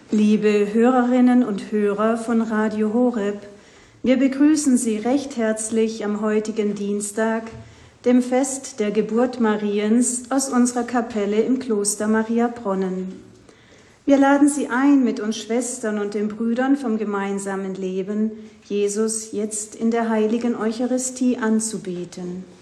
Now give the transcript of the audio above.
Liebe Hörerinnen und Hörer von Radio Horeb, wir begrüßen Sie recht herzlich am heutigen Dienstag, dem Fest der Geburt Mariens, aus unserer Kapelle im Kloster Mariabronnen. Wir laden Sie ein, mit uns Schwestern und den Brüdern vom gemeinsamen Leben Jesus jetzt in der heiligen Eucharistie anzubeten.